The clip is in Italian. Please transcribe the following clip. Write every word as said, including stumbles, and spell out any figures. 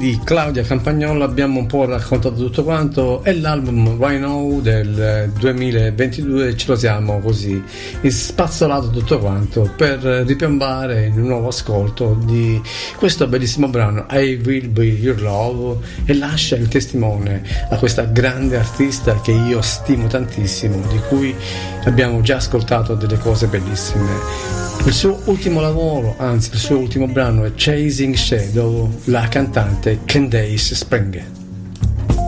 di Claudia Campagnolo abbiamo un po' raccontato tutto quanto, e l'album Right Now del duemilaventidue ce lo siamo così spazzolato tutto quanto per ripiombare in un nuovo ascolto di questo bellissimo brano I Will Be Your Love, e lascia il testimone a questa grande artista che io stimo tantissimo, di cui abbiamo già ascoltato delle cose bellissime. Il suo ultimo lavoro, anzi il suo ultimo brano è Chasing Shadow, la cantante Candace Spring.